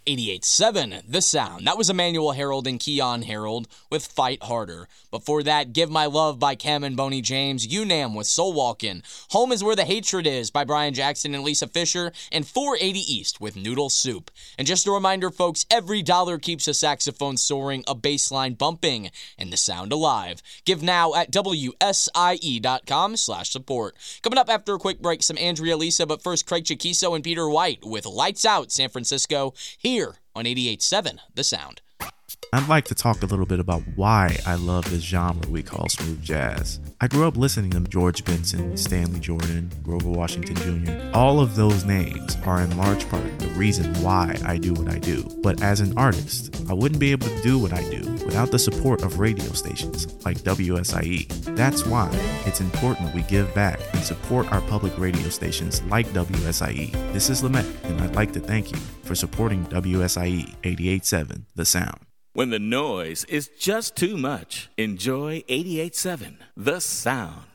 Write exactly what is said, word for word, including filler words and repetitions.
eighty-eight point seven, The Sound. That was Emmanuel Harold and Keon Harold with Fight Harder. Before that, Give My Love by Cam and Boney James, Unam with Soul Walkin', Home Is Where the Hatred Is by Brian Jackson and Lisa Fisher, and four eighty East with Noodle Soup. And just a reminder, folks, every dollar keeps a saxophone soaring, a bass line bumping, and the sound alive. Give now at W S I E dot com slash support. Coming up after a quick break, some Andrea Lisa, but first Craig Chiquiso and Peter White with Lights Out San Francisco here on eighty-eight point seven The Sound. I'd like to talk a little bit about why I love this genre we call smooth jazz. I grew up listening to George Benson, Stanley Jordan, Grover Washington Junior All of those names are in large part the reason why I do what I do. But as an artist, I wouldn't be able to do what I do without the support of radio stations like W S I E. That's why it's important we give back and support our public radio stations like W S I E. This is Lamette, and I'd like to thank you for supporting W S I E eighty-eight point seven The Sound. When the noise is just too much, enjoy eighty-eight point seven The Sound.